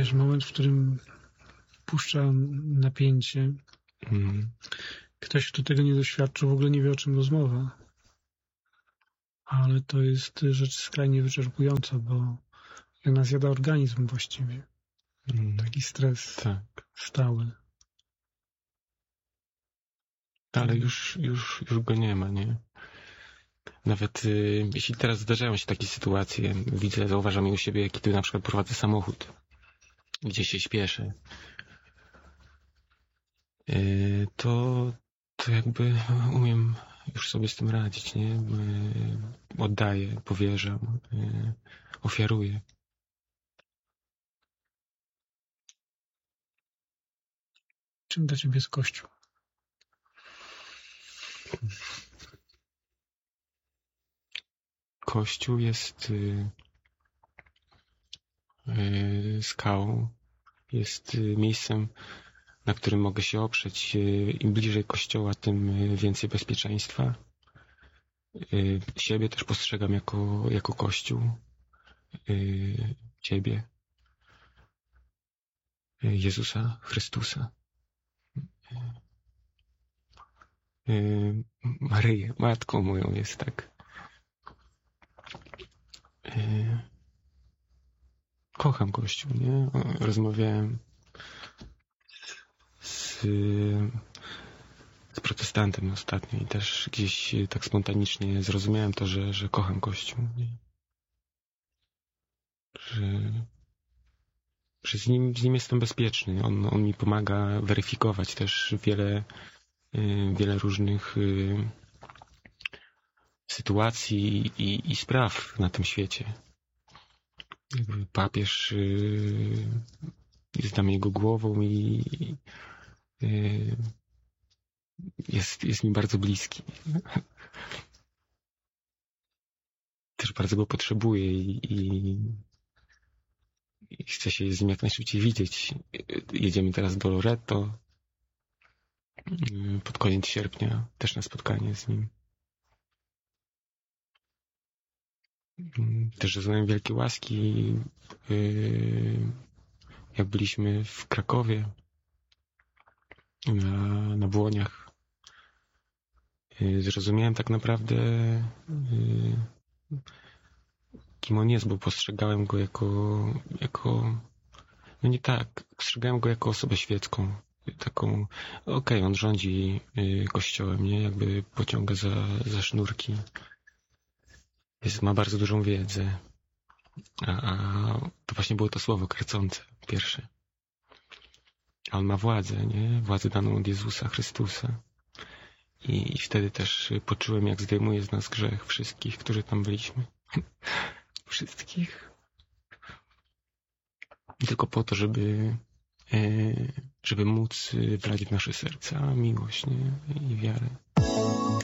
wiesz, moment, w którym puszcza napięcie. Ktoś, kto tego nie doświadczył, w ogóle nie wie, o czym rozmowa. Ale to jest rzecz skrajnie wyczerpująca, bo ona zjada organizm właściwie. Taki stres stały. Ale już go nie ma, nie? Nawet jeśli teraz zdarzają się takie sytuacje, zauważam je u siebie, kiedy na przykład prowadzę samochód, gdzie się śpieszę, to jakby umiem już sobie z tym radzić, nie? Oddaję, powierzam, ofiaruję. Czym dla ciebie jest Kościół? Kościół jest skałą, jest miejscem, na którym mogę się oprzeć. Im bliżej Kościoła, tym więcej bezpieczeństwa. Siebie też postrzegam jako Kościół. Ciebie. Jezusa Chrystusa. Maryję, matką moją jest, tak. Kocham Kościół, nie? Rozmawiałem z protestantem ostatnio i też gdzieś tak spontanicznie zrozumiałem to, że kocham Kościół, nie? Że z nim jestem bezpieczny. On mi pomaga weryfikować też wiele różnych sytuacji i spraw na tym świecie. Jakby papież jest dla mnie jego głową i jest mi bardzo bliski. Też bardzo go potrzebuję i chcę się z nim jak najszybciej widzieć. Jedziemy teraz do Loreto pod koniec sierpnia, też na spotkanie z nim. Też doznałem wielkiej łaski, jak byliśmy w Krakowie na Błoniach. Zrozumiałem tak naprawdę, kim on jest, bo postrzegałem go jako no nie tak, postrzegałem go jako osobę świecką, taką, on rządzi kościołem, nie, jakby pociąga za sznurki, ma bardzo dużą wiedzę, a to właśnie było to słowo karcące, pierwsze. A on ma władzę, nie, władzę daną od Jezusa Chrystusa. I wtedy też poczułem, jak zdejmuje z nas grzech wszystkich, którzy tam byliśmy. Wszystkich. Tylko po to, żeby móc wlać w nasze serca miłość, nie? I wiarę.